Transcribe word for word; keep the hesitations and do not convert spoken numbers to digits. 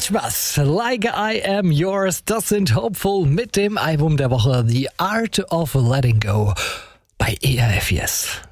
Macht Spaß. Like I Am Yours, das sind Hopeful mit dem Album der Woche The Art of Letting Go bei E R F Yes.